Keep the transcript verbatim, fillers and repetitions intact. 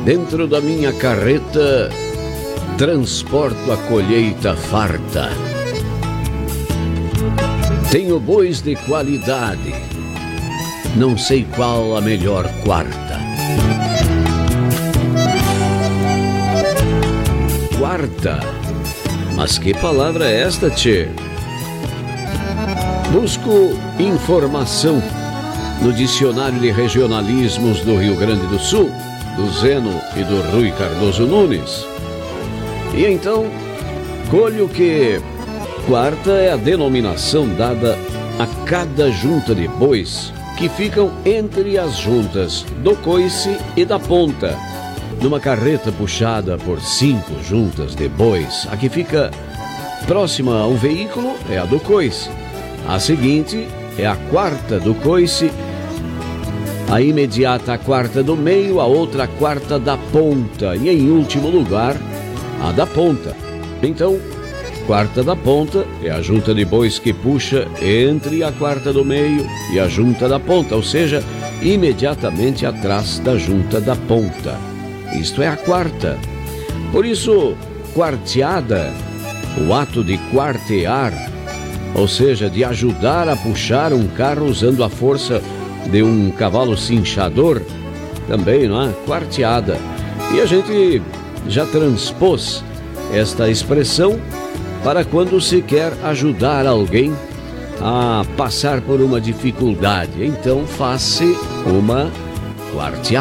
Dentro da minha carreta, transporto a colheita farta. Tenho bois de qualidade, não sei qual a melhor quarta. Quarta? Mas que palavra é esta, tchê? Busco informação no Dicionário de Regionalismos do Rio Grande do Sul, do Zeno e do Rui Cardoso Nunes. E então, colho que quarta é a denominação dada a cada junta de bois que ficam entre as juntas do coice e da ponta. Numa carreta puxada por cinco juntas de bois, a que fica próxima ao veículo é a do coice. A seguinte é a quarta do coice, a imediata a quarta do meio, a outra a quarta da ponta e, em último lugar, a da ponta. Então, quarta da ponta é a junta de bois que puxa entre a quarta do meio e a junta da ponta, ou seja, imediatamente atrás da junta da ponta. Isto é a quarta. Por isso, quarteada, o ato de quartear, ou seja, de ajudar a puxar um carro usando a força de um cavalo cinchador, também, não é? Quarteada. E a gente já transpôs esta expressão para quando se quer ajudar alguém a passar por uma dificuldade. Então, faz-se uma quarteada.